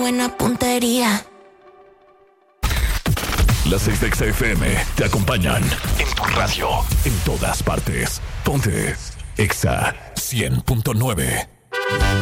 buena puntería. Las 6 de XFM te acompañan en tu radio, en todas partes. Ponte Exa 100.9.